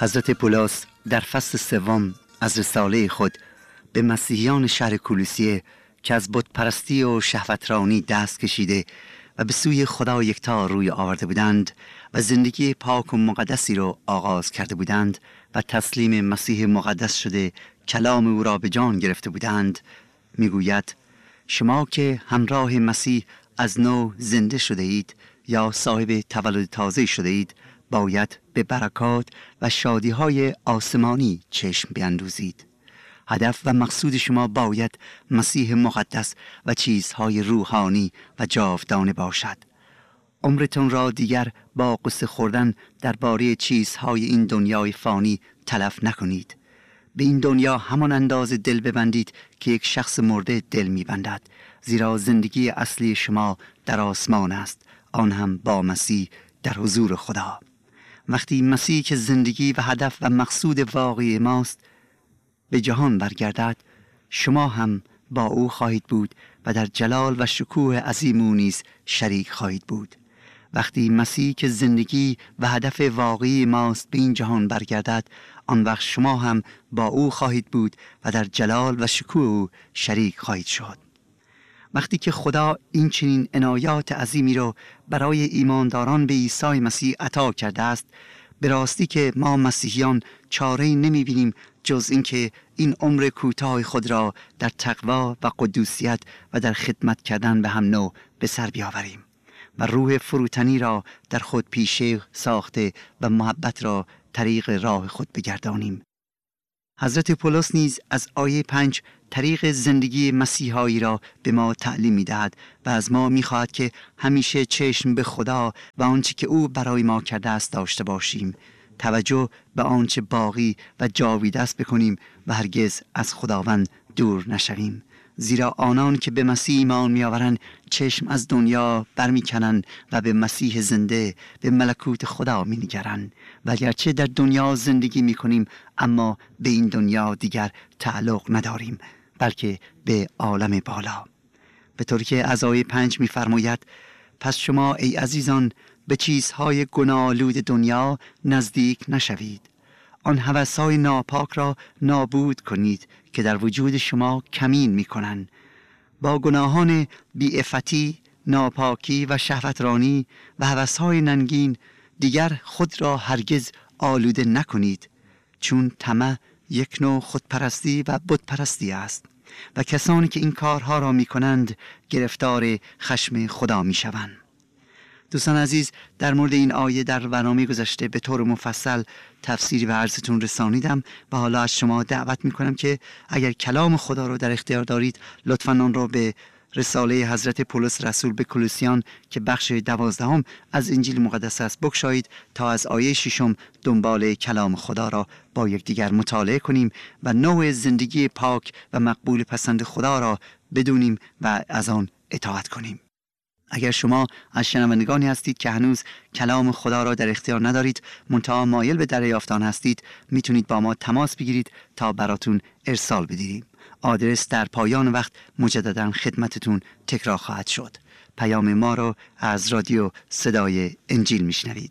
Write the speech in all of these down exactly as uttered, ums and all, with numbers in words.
حضرت پولس در فصل سوم از رساله خود به مسیحیان شهر کولوسیه که از بت پرستی و شهوترانی دست کشیده و به سوی خدا یکتا روی آورده بودند و زندگی پاک و مقدسی را آغاز کرده بودند و تسلیم مسیح مقدس شده کلام او را به جان گرفته بودند، میگوید شما که همراه مسیح از نو زنده شده اید یا صاحب تولد تازه شده اید، باید به برکات و شادی‌های آسمانی چشم بیندوزید. هدف و مقصود شما باید مسیح مقدس و چیزهای روحانی و جاودانه باشد. عمرتون را دیگر با قصه خوردن درباره چیزهای این دنیای فانی تلف نکنید. به این دنیا همان اندازه دل ببندید که یک شخص مرده دل می‌بندد، زیرا زندگی اصلی شما در آسمان است، آن هم با مسیح در حضور خدا. وقتی مسیح که زندگی و هدف و مقصود واقعی ماست به جهان برگردد، شما هم با او خواهید بود و در جلال و شکوه عظیم او نیز شریک خواهید بود. وقتی مسیح که زندگی و هدف واقعی ماست به این جهان برگردد، آن وقت شما هم با او خواهید بود و در جلال و شکوه او شریک خواهید شد. وقتی که خدا این چنین عنایات عظیمی را برای ایمانداران به عیسی مسیح عطا کرده است، به راستی که ما مسیحیان چاره‌ای نمی‌بینیم جز اینکه این عمر کوتاه خود را در تقوا و قدوسیت و در خدمت کردن به هم نوع به سر بیاوریم و روح فروتنی را در خود پیشه ساخته و محبت را طریق راه خود بگردانیم. حضرت پولس نیز از آیه پنج طریق زندگی مسیحایی را به ما تعلیم می‌دهد و از ما می‌خواهد که همیشه چشم به خدا و آنچه که او برای ما کرده است داشته باشیم، توجه به آنچه باقی و جاویده است بکنیم و هرگز از خداوند دور نشویم، زیرا آنان که به مسیح ایمان می‌آورند چشم از دنیا برمی‌کنند و به مسیح زنده، به ملکوت خدا می‌نگرند. و گرچه در دنیا زندگی می‌کنیم اما به این دنیا دیگر تعلق نداریم، بلکه به عالم بالا. به طوری که از آیه پنج می‌فرماید پس شما ای عزیزان به چیزهای گناه‌آلود دنیا نزدیک نشوید. آن هوس‌های ناپاک را نابود کنید که در وجود شما کمین می‌کنند. با گناهان بی‌عفتی، ناپاکی و شهوترانی و هوس‌های ننگین دیگر خود را هرگز آلوده نکنید، چون طمع یک نوع خودپرستی و بتپرستی است و کسانی که این کارها را می‌کنند گرفتار خشم خدا می‌شوند. دوستان عزیز، در مورد این آیه در برنامه گذشته به طور مفصل تفسیری به عرضتون رسانیدم و حالا از شما دعوت میکنم که اگر کلام خدا رو در اختیار دارید لطفاً آن را به رساله حضرت پولس رسول به کولوسیان که بخش دوازدهم از انجیل مقدس است بگشایید تا از آیه ششم دنبال کلام خدا را با یکدیگر مطالعه کنیم و نوع زندگی پاک و مقبول پسند خدا را بدونیم و از آن اطاعت کنیم. اگر شما از شنوندگانی هستید که هنوز کلام خدا را در اختیار ندارید منتها مایل به دریافت آن هستید، میتونید با ما تماس بگیرید تا براتون ارسال بدهیم. آدرس در پایان وقت مجددا خدمتتون تکرار خواهد شد. پیام ما را از رادیو صدای انجیل میشنوید.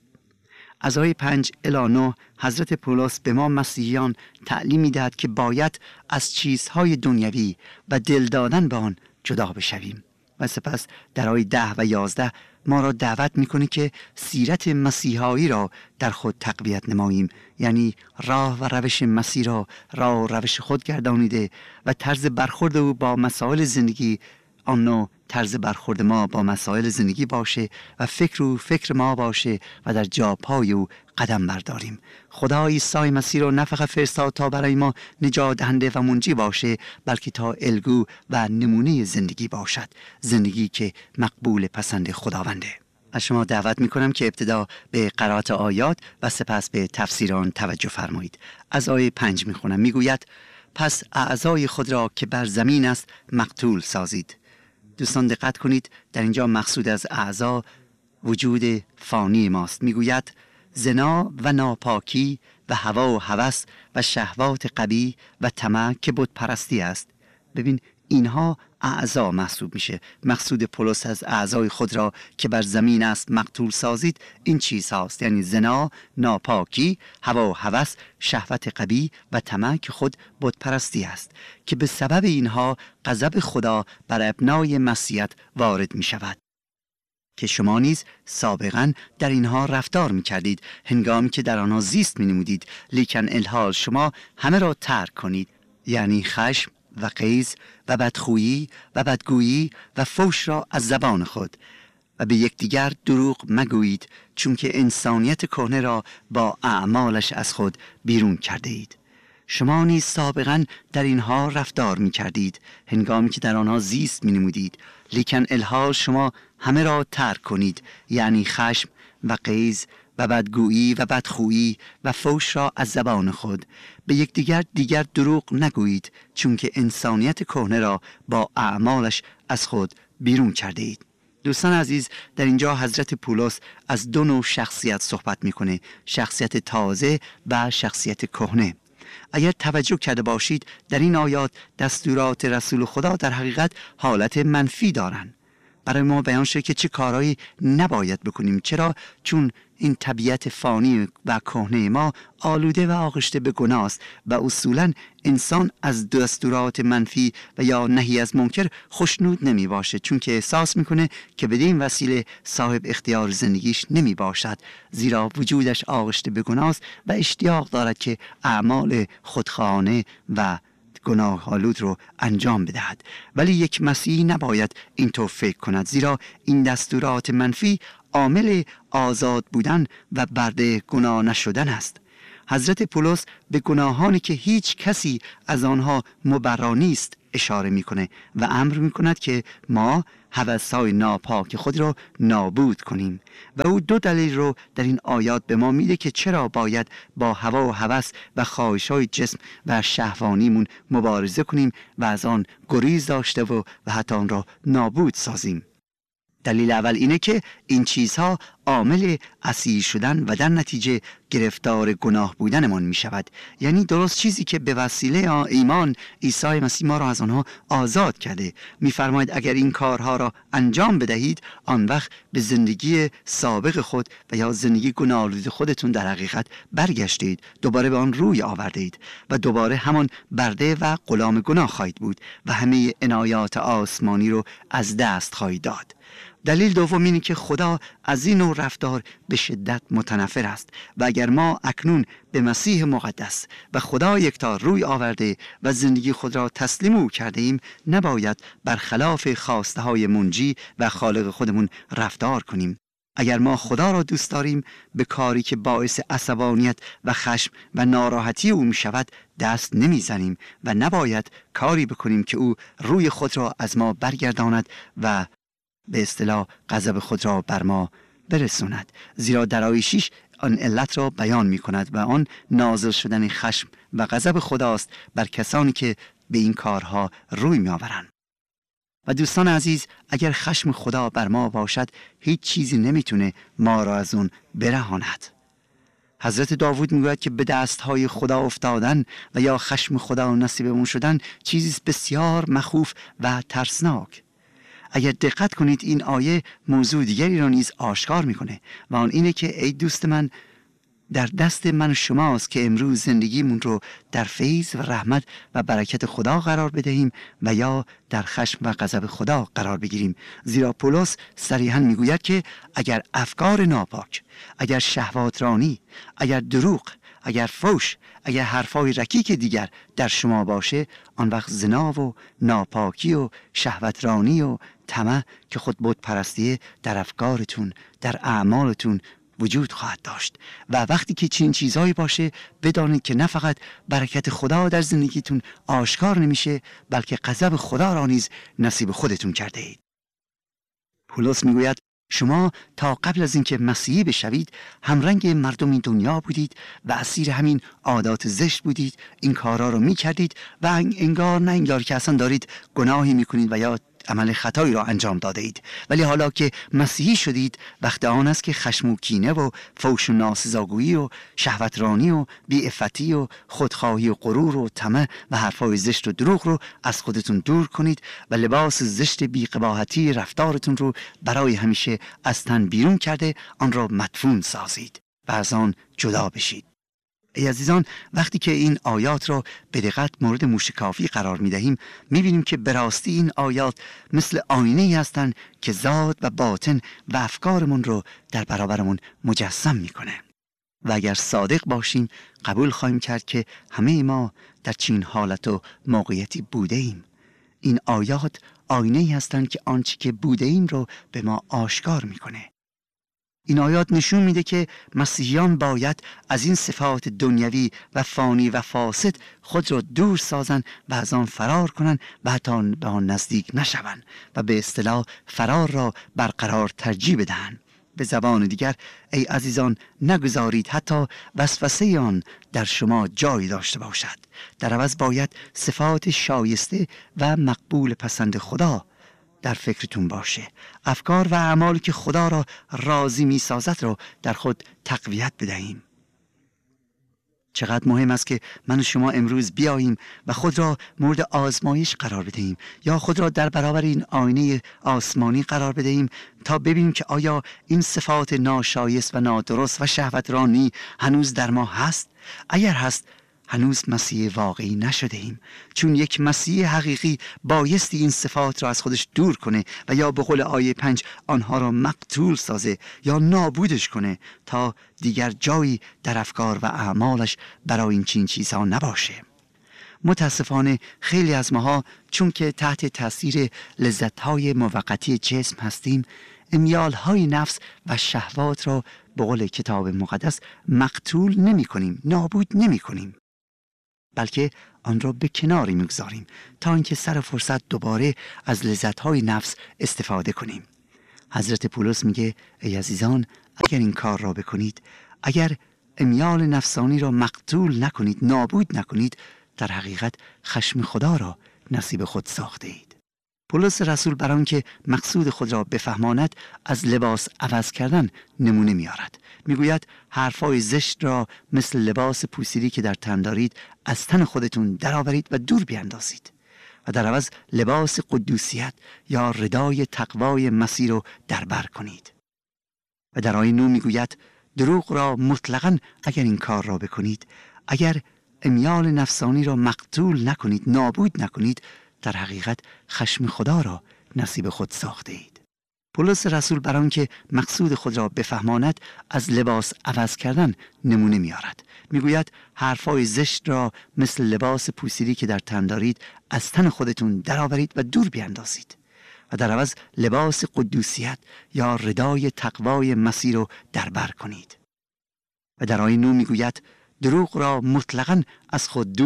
از آیه پنج الی نه حضرت پولس به ما مسیحیان تعلیم میدهد که باید از چیزهای دنیوی و دل دادن به آن جدا بشویم و سپس در آیه ده و یازده ما را دعوت میکنه که سیرت مسیحایی را در خود تقویت نماییم، یعنی راه و روش مسیح را راه و روش خود گردانیده و طرز برخورد او با مسائل زندگی آن نوع طرز برخورد ما با مسائل زندگی باشه و فکر او فکر ما باشه و در جا پای او قدم برداریم. خدا عیسی مسیح را نه فقط فرستاد تا برای ما نجات دهنده و منجی باشه، بلکه تا الگو و نمونه زندگی باشد، زندگی که مقبول پسند خداونده. از شما دعوت میکنم که ابتدا به قرائت آیات و سپس به تفسیر آن توجه فرمایید. از آیه پنج میخونم. میگوید پس اعضای خود را که بر زمین است مقتول سازید. دوستان دقت کنید، در اینجا مقصود از اعضا وجود فانی ماست. میگوید زنا و ناپاکی و هوا و هوس و شهوات قبیح و طمع که بت پرستی است. ببین اینها اعضا محسوب میشه. مقصود پولس از اعضای خود را که بر زمین است مقتول سازید این چیز هاست، یعنی زنا، ناپاکی، هوا و هوس، شهوت قبیح و طمع که خود بت پرستی است، که به سبب اینها غضب خدا بر ابنای مسیحیت وارد می شود. که شما نیز سابقا در اینها رفتار می کردید هنگامی که در آنها زیست می نمودید، لیکن الحال شما همه را ترک کنید، یعنی خشم و غیظ و بدخویی و بدگویی و فحش را از زبان خود، و به یکدیگر دروغ مگویید، چون که انسانیت کهنه را با اعمالش از خود بیرون کرده اید. شما نیز سابقا در اینها رفتار می کردید هنگامی که در آنها زیست می نمودید، لیکن الحال شما همه را ترک کنید، یعنی خشم و غیظ و بدگویی و بدخویی و فحش را از زبان خود. به یکدیگر دیگر دروغ نگویید، چون که انسانیت کهنه را با اعمالش از خود بیرون کرده اید. دوستان عزیز، در اینجا حضرت پولس از دو نوع شخصیت صحبت میکنه، شخصیت تازه و شخصیت کهنه. اگر توجه کرده باشید در این آیات دستورات رسول خدا در حقیقت حالت منفی دارند. برای ما بیان شده که چه کارهایی نباید بکنیم. چرا؟ چون این طبیعت فانی و کهنه ما آلوده و آغشته به گناه است و اصولا انسان از دستورات منفی و یا نهی از منکر خوشنود نمی باشه، چون که احساس میکنه که بدین وسیله صاحب اختیار زندگیش نمی باشد، زیرا وجودش آغشته به گناه است و اشتیاق دارد که اعمال خودخواهانه و گناه آلود رو انجام بدهد. ولی یک مسیحی نباید اینطور فکر کند، زیرا این دستورات منفی عامل آزاد بودن و برده گناه نشدن است. حضرت پولس به گناهانی که هیچ کسی از آنها مبرا نیست اشاره میکنه و امر میکند که ما هوس‌های ناپاک خود را نابود کنیم، و او دو دلیل رو در این آیات به ما میده که چرا باید با هوا و هوس و خواهش‌های جسم و شهوانیمون مبارزه کنیم و از آن گریز داشته و, و حتی آن را نابود سازیم. دلیل اول اینه که این چیزها عامل اسیر شدن و در نتیجه گرفتار گناه بودنمان می شود. یعنی درست چیزی که به وسیله ایمان عیسی مسیح ما را از آنها آزاد کرده. می فرماید اگر این کارها را انجام بدهید آن وقت به زندگی سابق خود و یا زندگی گناه آلود خودتون در حقیقت برگشتید، دوباره به آن روی آوردید و دوباره همان برده و غلام گناه خواهید بود و همه عنایات آسمانی رو از دست خواهید داد. دلیل دوم اینه که خدا از این نوع رفتار به شدت متنفر است و اگر ما اکنون به مسیح مقدس و خدا یکتا روی آورده و زندگی خود را تسلیم او کرده ایم، نباید برخلاف خواسته های منجی و خالق خودمون رفتار کنیم. اگر ما خدا را دوست داریم به کاری که باعث عصبانیت و خشم و ناراحتی او می شود دست نمی زنیم و نباید کاری بکنیم که او روی خود را از ما برگرداند و به اصطلاح غضب خود را بر ما برسوند، زیرا در آیه شش آن علت را بیان می کند و آن نازل شدن خشم و غضب خداست بر کسانی که به این کارها روی می آورند. و دوستان عزیز، اگر خشم خدا بر ما باشد هیچ چیزی نمیتونه ما را از اون برهاند. حضرت داوود میگوید که به دستهای خدا افتادن و یا خشم خدا نصیبمون شدن چیزی بسیار مخوف و ترسناک. اگر دقت کنید این آیه موضوع دیگری را نیز آشکار میکنه و آن اینه که ای دوست من، در دست من و شماست که امروز زندگیمون رو در فیض و رحمت و برکت خدا قرار بدهیم و یا در خشم و غضب خدا قرار بگیریم. زیرا پولس صریحاً میگوید که اگر افکار ناپاک، اگر شهوات رانی، اگر دروغ، اگر فحش، اگر حرفای رکیک دیگر در شما باشه، آن وقت زنا و ناپاکی و شهوت رانی و طمع که خود بت پرستیه در افکارتون، در اعمالتون وجود خواهد داشت. و وقتی که چنین چیزهایی باشه بدانید که نه فقط برکت خدا در زندگیتون آشکار نمیشه، بلکه غضب خدا را نیز نصیب خودتون کرده اید. پولس میگوید شما تا قبل از اینکه مسیحی بشوید همرنگ مردم این دنیا بودید و اسیر همین عادات زشت بودید، این کارا رو میکردید و انگار نه انگار که اصلا دارید گناهی میکنید و یا عمل خطایی را انجام داده اید، ولی حالا که مسیحی شدید وقت آن است که خشم و کینه و فوش و ناسزاگویی و شهوترانی و بی‌عفتی و خودخواهی و غرور و طمع و حرفای زشت و دروغ رو از خودتون دور کنید و لباس زشت بی‌قباحتی رفتارتون رو برای همیشه از تن بیرون کرده آن را مدفون سازید و از آن جدا بشید. ای عزیزان، وقتی که این آیات را به دقت مورد موشکافی قرار می دهیم می بینیم که به راستی این آیات مثل آینه ای هستند که ذات و باطن و افکارمون رو در برابرمون مجسم می کنه. و اگر صادق باشیم قبول خواهیم کرد که همه ما در چنین حالت و موقعیتی بوده ایم. این آیات آینه ای هستند که آنچه که بوده ایم رو به ما آشکار می کنه. این آیات نشون میده که مسیحیان باید از این صفات دنیوی و فانی و فاسد خود را دور سازن و از آن فرار کنن و حتی به آن نزدیک نشون و به اصطلاح فرار را برقرار ترجیح بدهند. به زبان دیگر ای عزیزان، نگذارید حتی وسوسه آن در شما جای داشته باشد. در عوض باید صفات شایسته و مقبول پسند خدا در فکرتون باشه. افکار و اعمالی که خدا را راضی می سازد را در خود تقویت بدهیم. چقدر مهم است که من و شما امروز بیاییم و خود را مورد آزمایش قرار بدهیم یا خود را در برابر این آینه آسمانی قرار بدهیم تا ببینیم که آیا این صفات ناشایست و نادرست و شهوترانی هنوز در ما هست. اگر هست هنوز مسیح واقعی نشده ایم، چون یک مسیح حقیقی بایستی این صفات را از خودش دور کنه و یا به قول آیه پنج آنها را مقتول سازه یا نابودش کنه تا دیگر جایی در افکار و اعمالش برای این چین چیزها نباشه. متاسفانه خیلی از ماها چون که تحت تاثیر لذت‌های موقتی جسم هستیم، امیال‌های نفس و شهوات را به قول کتاب مقدس مقتول نمی کنیم، نابود نمی کنیم، بلکه آن را به کناری میگذاریم تا اینکه سر فرصت دوباره از لذت‌های نفس استفاده کنیم. حضرت پولس میگه ای عزیزان، اگر این کار را بکنید، اگر امیال نفسانی را مقتول نکنید، نابود نکنید، در حقیقت خشم خدا را نصیب خود ساخته اید. پولس رسول برای آنکه مقصود خود را بفهماند از لباس عوض کردن نمونه میارد. میگوید حرفای زشت را مثل لباس پوسیدی که در تن دارید از تن خودتون درآورید و دور بیاندازید و در عوض لباس قدوسیت یا ردای تقوای مسیح رو در بر کنید. و در آیه نه میگوید دروغ را مطلقاً اگر این کار را بکنید، اگر امیال نفسانی را مقتول نکنید، نابود نکنید، در حقیقت خشم خدا را نصیب خود ساخته اید. پولس رسول برای آنکه مقصود خود را بفهماند از لباس عوض کردن نمونه میارد. میگوید حرفای زشت را مثل لباس پوسیدی که در تن دارید از تن خودتون درآورید و دور بیاندازید و در عوض لباس قدوسیت یا ردای تقوای مسیح رو در بر کنید. و در آیه نه میگوید دروغ را مطلقاً از خود دور